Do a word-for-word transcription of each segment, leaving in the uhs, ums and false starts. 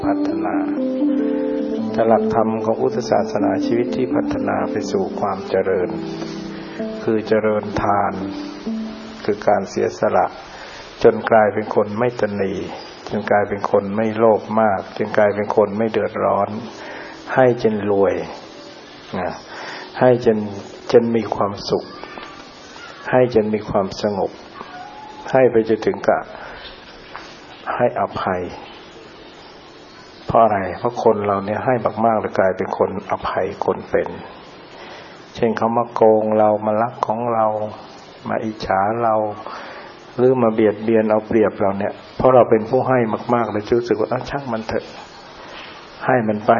พัฒนาแต่หลักธรรมของพุทธศาสนาชีวิตที่พัฒนาไปสู่ความเจริญคือเจริญทานคือการเสียสละจนกลายเป็นคนไม่ตนีจนกลายเป็นคนไม่โลภมากจนกลายเป็นคนไม่เดือดร้อนให้จนรวยนะให้จนจนมีความสุขให้จนมีความสงบให้ไปจนถึงกับให้อภัยเพราะอะไรเพราะคนเราเนี่ยให้มากๆเลยกลายเป็นคนอภัยคนเป็นเช่นเขามาโกงเรามาลักของเรามาอิจฉาเราหรือมาเบียดเบียนเอาเปรียบเราเนี่ยเพราะเราเป็นผู้ให้มากๆเลยรู้สึกว่าช่างมันเถอะให้มันไป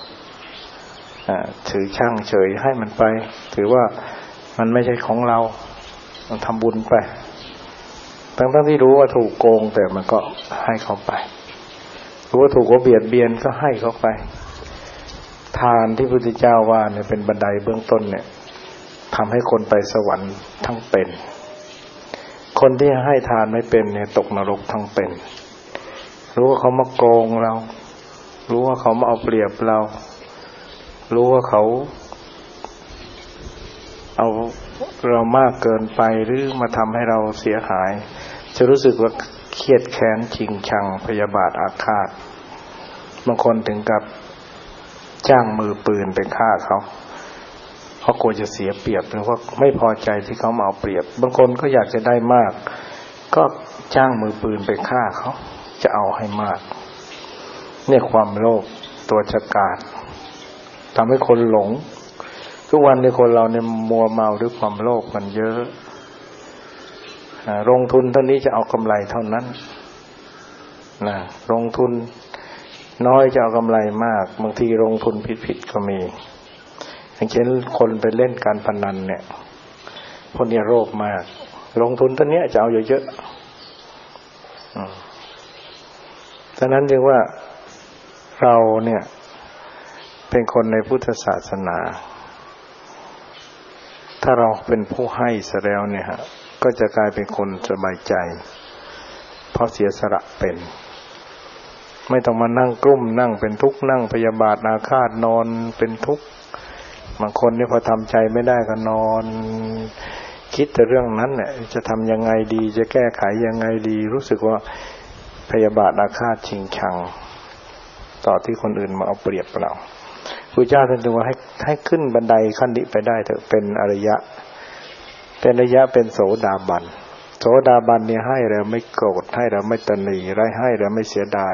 ถือช่างเฉยให้มันไปถือว่ามันไม่ใช่ของเรามันทำบุญไปทั้งๆที่รู้ว่าถูกโกงแต่มันก็ให้เขาไปรู้ว่าถูกเขาเบียดเบียนก็ให้เขาไปทานที่พระพุทธเจ้าว่าเนี่ยเป็นบันไดเบื้องต้นเนี่ยทำให้คนไปสวรรค์ทั้งเป็นคนที่ให้ทานไม่เป็นเนี่ยตกนรกทั้งเป็นรู้ว่าเขามาโกงเรารู้ว่าเขามาเอาเปรียบเรารู้ว่าเขาเอาเรามากเกินไปหรือมาทำให้เราเสียหายจะรู้สึกว่าเครียดแค้นชิงชังพยาบาทอาฆาตบางคนถึงกับจ้างมือปืนไปฆ่าเขาเพราะกลัวจะเสียเปรียบหรือว่าไม่พอใจที่เขามาเอาเปรียบบางคนก็อยากจะได้มากก็จ้างมือปืนไปฆ่าเขาจะเอาให้มากเนี่ยความโลภตัวฉกาจทำให้คนหลงทุกวันในคนเราเนี่ยมัวเมาด้วยความโลภมันเยอะลงทุนเท่านี้จะเอากำไรเท่านั้นนะลงทุนน้อยจะเอากำไรมากบางทีลงทุนผิดๆก็มีอย่างเช่นคนไปเล่นการพนันเนี่ยพวกนี้โลภมากลงทุนเท่านี้จะเอาเยอะๆฉะนั้นจึงว่าเราเนี่ยเป็นคนในพุทธศาสนาถ้าเราเป็นผู้ให้เสียแล้วเนี่ยฮะก็จะกลายเป็นคนสบายใจเพราะเสียสละเป็นไม่ต้องมานั่งกลุ้มนั่งเป็นทุกข์นั่งพยาบาทอาฆาตนอนเป็นทุกข์บางคนเนี่ยพอทำใจไม่ได้ก็นอนคิดแต่เรื่องนั้นเนี่ยจะทำยังไงดีจะแก้ไขยังไงดีรู้สึกว่าพยาบาทอาฆาตชิงชังต่อที่คนอื่นมาเอาเปรียบเราพระเจ้าท่านจึงว่าให้ให้ขึ้นบันไดขั้นนี้ไปได้เถอะเป็นอริยะเป็นอริยะเป็นโสดาบันโสดาบันเนี่ยให้แล้วไม่โกรธให้แล้วไม่ตนีไรให้แล้วไม่เสียดาย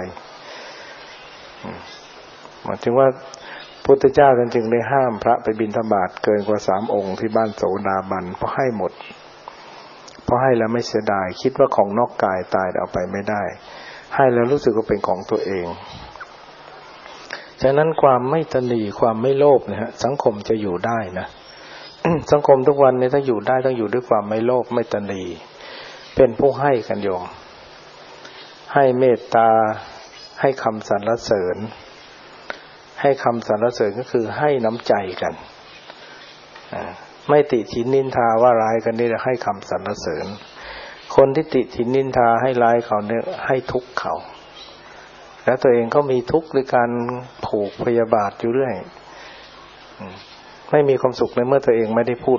หมายถึงว่าพุทธเจ้าท่านจึงได้ห้ามพระไปบิณฑบาตเกินกว่าสามองค์ที่บ้านโสดาบันเพราะให้หมดเพราะให้แล้วไม่เสียดายคิดว่าของนอกกายตายเอาไปไม่ได้ให้แล้วรู้สึกว่าเป็นของตัวเองฉะนั้นความไม่ตนีความไม่โลภเนี่ยฮะสังคมจะอยู่ได้นะ สังคมทุกวันนี้ถ้าอยู่ได้ต้องอยู่ด้วยความไม่โลภไม่ตนีเป็นผู้ให้กันโยมให้เมตตาให้คำสรรเสริญให้คำสรรเสริญก็คือให้น้ำใจกันไม่ติฉินนินทาว่าร้ายกันนี่ให้คำสรรเสริญคนที่ติฉินนินทาให้ร้ายเขาเนี่ยให้ทุกข์เขาแล้วตัวเองก็มีทุกข์ด้วยการผูกพยาบาทอยู่เรื่อยไม่มีความสุขในเมื่อตัวเองไม่ได้พูด